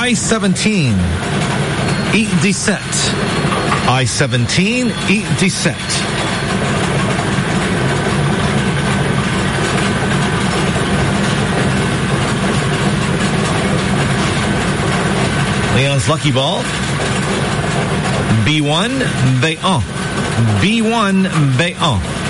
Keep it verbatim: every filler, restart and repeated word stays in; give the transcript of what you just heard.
I seventeen, et dix-sept. I seventeen, et dix-sept. Leon's lucky ball. B one, B one. B one, B one.